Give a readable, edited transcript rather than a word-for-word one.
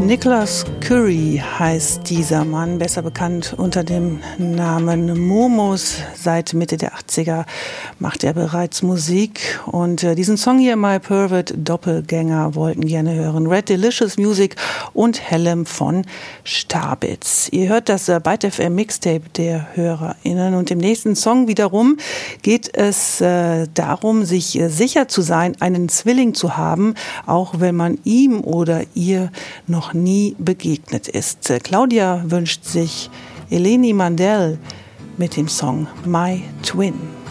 Nicholas Curry heißt dieser Mann, besser bekannt unter dem Namen Momus. Seit Mitte der 80er macht er bereits Musik und diesen Song hier, My Pervert Doppelgänger, wollten gerne hören. Red Delicious Music und Hellem von Starbitz. Ihr hört das Byte FM Mixtape der HörerInnen und im nächsten Song wiederum geht es darum, sich sicher zu sein, einen Zwilling zu haben, auch wenn man ihm oder ihr noch nie begegnet ist. Claudia wünscht sich Eleni Mandel mit dem Song My Twin.